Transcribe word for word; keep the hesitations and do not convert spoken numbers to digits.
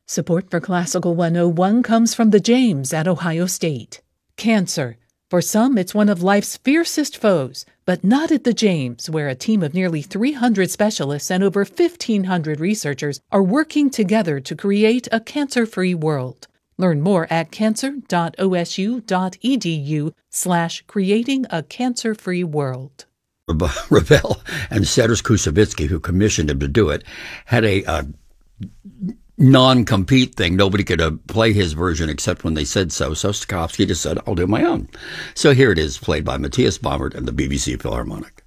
Support for Classical one oh one comes from the James at Ohio State. Cancer. For some, it's one of life's fiercest foes, but not at the James, where a team of nearly three hundred specialists and over fifteen hundred researchers are working together to create a cancer-free world. Learn more at cancer.osu.edu slash creating a cancer-free world. Ravel and Serge Koussevitzky, who commissioned him to do it, had a uh, non-compete thing. Nobody could uh, play his version except when they said so. So Stokowski just said, I'll do my own. So here it is, played by Matthias Baumert and the B B C Philharmonic.